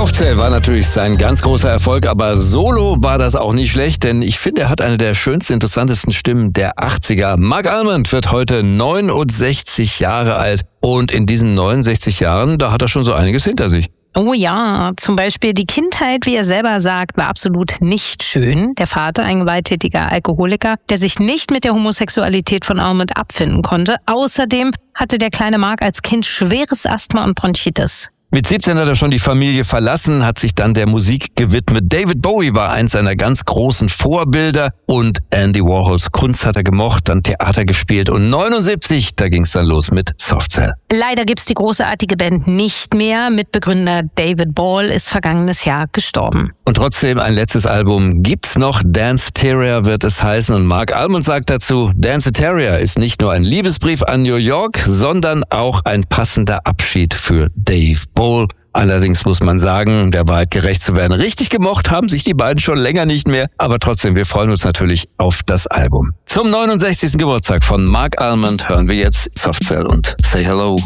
Softcell war natürlich sein ganz großer Erfolg, aber solo war das auch nicht schlecht, denn ich finde, er hat eine der schönsten, interessantesten Stimmen der 80er. Marc Almond wird heute 69 Jahre alt und in diesen 69 Jahren, da hat er schon so einiges hinter sich. Oh ja, zum Beispiel die Kindheit, wie er selber sagt, war absolut nicht schön. Der Vater, ein gewalttätiger Alkoholiker, der sich nicht mit der Homosexualität von Almond abfinden konnte. Außerdem hatte der kleine Marc als Kind schweres Asthma und Bronchitis. Mit 17 hat er schon die Familie verlassen, hat sich dann der Musik gewidmet. David Bowie war eins seiner ganz großen Vorbilder und Andy Warhols Kunst hat er gemocht, dann Theater gespielt und 79, da ging's dann los mit Softcell. Leider gibt's die großartige Band nicht mehr. Mitbegründer David Ball ist vergangenes Jahr gestorben. Und trotzdem ein letztes Album gibt's noch. Danceteria wird es heißen und Marc Almond sagt dazu, Danceteria ist nicht nur ein Liebesbrief an New York, sondern auch ein passender Abschied für Dave Ball. Allerdings muss man sagen, der Wahrheit gerecht zu werden, richtig gemocht haben sich die beiden schon länger nicht mehr. Aber trotzdem, wir freuen uns natürlich auf das Album. Zum 69. Geburtstag von Marc Almond hören wir jetzt Softcell und Say Hello.